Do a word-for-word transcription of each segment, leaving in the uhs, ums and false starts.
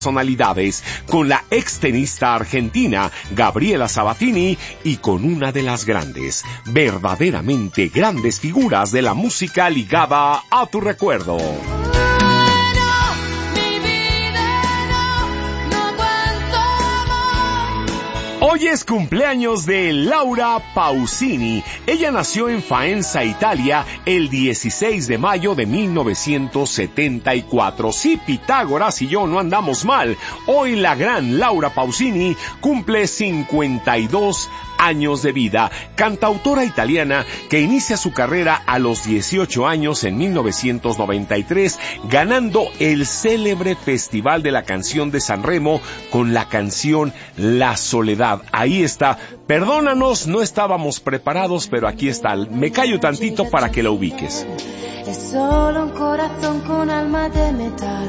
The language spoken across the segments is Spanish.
personalidades, con la extenista argentina Gabriela Sabatini y con una de las grandes, verdaderamente grandes figuras de la música ligada a tu recuerdo. Hoy es cumpleaños de Laura Pausini. Ella nació en Faenza, Italia, el dieciséis de mayo de mil novecientos setenta y cuatro. Sí, Pitágoras y yo no andamos mal. Hoy la gran Laura Pausini cumple cincuenta y dos años de vida. Cantautora italiana que inicia su carrera a los dieciocho años en mil novecientos noventa y tres, ganando el célebre Festival de la Canción de Sanremo con la canción La Soledad. Ahí está. Perdónanos, no estábamos preparados, pero aquí está. Me callo tantito para que la ubiques. Es solo un corazón con alma de metal.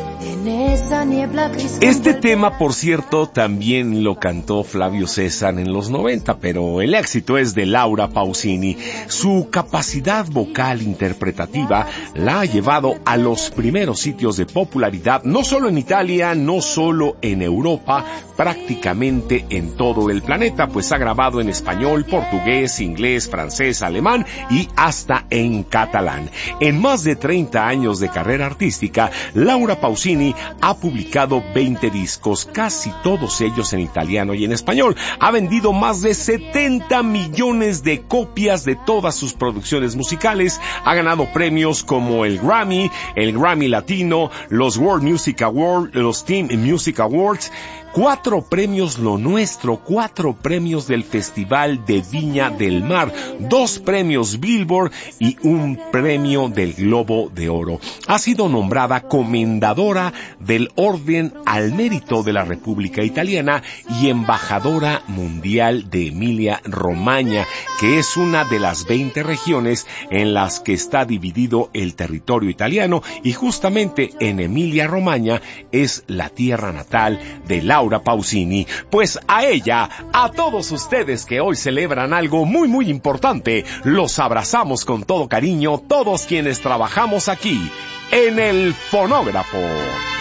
Este tema, por cierto, también lo cantó Flavio César en los noventa, pero el éxito es de Laura Pausini. Su capacidad vocal interpretativa la ha llevado a los primeros sitios de popularidad, no solo en Italia, no solo en Europa, prácticamente en todo el planeta, pues ha grabado en español, portugués, inglés, francés, alemán y hasta en catalán. En más de treinta años de carrera artística, Laura Pausini ha publicado veinte discos, casi todos ellos en italiano y en español. Ha vendido más de setenta millones de copias de todas sus producciones musicales. Ha ganado premios como el Grammy, el Grammy Latino, los World Music Awards, los Teen Music Awards, cuatro premios Lo Nuestro, cuatro premios del Festival de Viña del Mar, dos premios Billboard y un premio del Globo de Oro. Ha sido nombrada comendadora del Orden al Mérito de la República Italiana y embajadora mundial de Emilia-Romagna, que es una de las veinte regiones en las que está dividido el territorio italiano, y justamente en Emilia-Romagna es la tierra natal de Laura Pausini. Pues a ella, a todos ustedes que hoy celebran algo muy muy importante, los abrazamos con todo cariño, todos quienes trabajamos aquí en el fonógrafo.